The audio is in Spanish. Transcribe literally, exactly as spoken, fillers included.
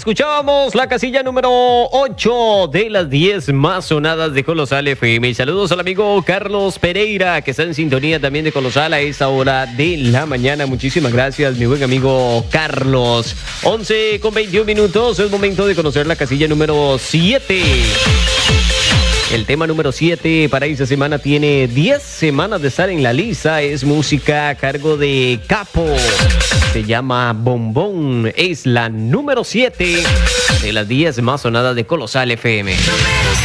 escuchábamos la casilla número ocho de las diez más sonadas de Colosal F M. Saludos al amigo Carlos Pereira, que está en sintonía también de Colosal a esta hora de la mañana. Muchísimas gracias, mi buen amigo Carlos. once con veintiún minutos, es momento de conocer la casilla número siete. El tema número siete para esta semana tiene diez semanas de estar en la lista. Es música a cargo de Capo. Se llama Bombón. Es la número siete de las diez más sonadas de Colosal F M.